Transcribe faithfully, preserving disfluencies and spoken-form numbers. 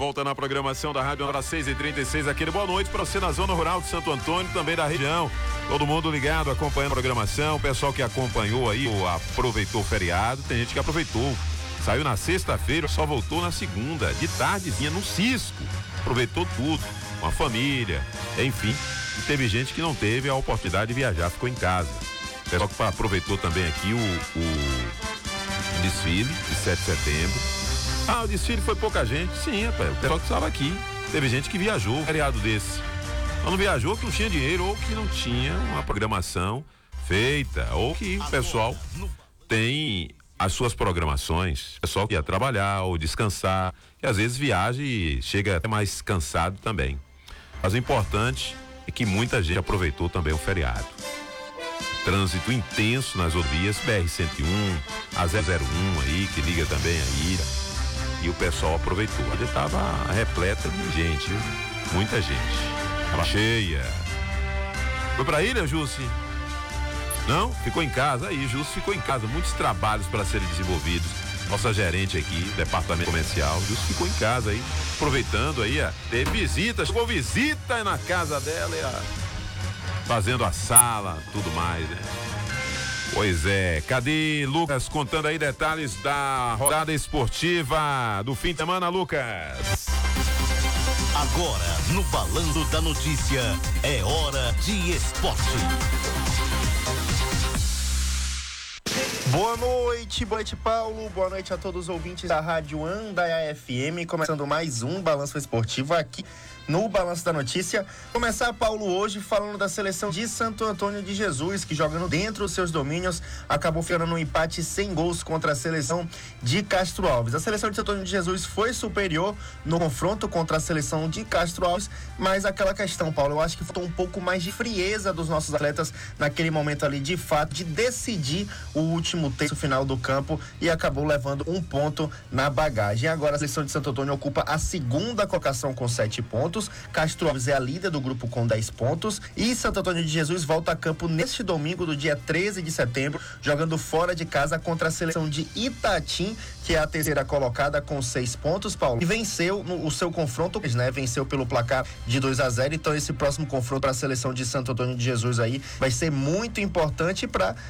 volta na programação da Rádio Hora seis e trinta e seis. Aquele boa noite para você na zona rural de Santo Antônio, também da região. Todo mundo ligado, acompanhando a programação. O pessoal que acompanhou aí, aproveitou o feriado. Tem gente que aproveitou. Saiu na sexta-feira, só voltou na segunda, de tardezinha, no Cisco. Aproveitou tudo, com a família, enfim. E teve gente que não teve a oportunidade de viajar, ficou em casa. O pessoal que aproveitou também aqui o, o desfile de sete de setembro. Ah, o desfile foi pouca gente. Sim, rapaz, o pessoal que estava aqui. Teve gente que viajou, um feriado desse. Mas não viajou que não tinha dinheiro ou que não tinha uma programação feita, ou que o pessoal tem as suas programações, o pessoal que ia trabalhar ou descansar, e às vezes viaja e chega até mais cansado também. Mas o importante é que muita gente aproveitou também o feriado. Trânsito intenso nas rodovias, B R cento e um, a zero zero um aí, que liga também aí. E o pessoal aproveitou. Ele estava repleta de gente, viu? Muita gente. Tava cheia. Foi pra ilha, Jussi? Não? Ficou em casa? Aí, Jussi ficou em casa. Muitos trabalhos para serem desenvolvidos. Nossa gerente aqui, departamento comercial, Jussi ficou em casa aí, aproveitando aí, ó. Teve visita, chegou visita na casa dela, e, ó, fazendo a sala, tudo mais, né? Pois é, cadê Lucas contando aí detalhes da rodada esportiva do fim de semana, Lucas? Agora, no Balanço da Notícia, é hora de esporte. Boa noite, boa noite, Paulo. Boa noite a todos os ouvintes da Rádio Andaia F M. Começando mais um Balanço Esportivo aqui no Balanço da Notícia. Começar, Paulo, hoje falando da seleção de Santo Antônio de Jesus, que jogando dentro dos seus domínios, acabou ficando no empate sem gols contra a seleção de Castro Alves. A seleção de Santo Antônio de Jesus foi superior no confronto contra a seleção de Castro Alves, mas aquela questão, Paulo, eu acho que faltou um pouco mais de frieza dos nossos atletas naquele momento ali, de fato, de decidir o último terço final do campo, e acabou levando um ponto na bagagem. Agora a seleção de Santo Antônio ocupa a segunda colocação com sete pontos. Castro Alves é a líder do grupo com dez pontos, e Santo Antônio de Jesus volta a campo neste domingo, do dia treze de setembro, jogando fora de casa contra a seleção de Itatim, que é a terceira colocada com seis pontos, Paulo, e venceu no, o seu confronto, né? Venceu pelo placar de dois a zero. Então esse próximo confronto para a seleção de Santo Antônio de Jesus aí vai ser muito importante para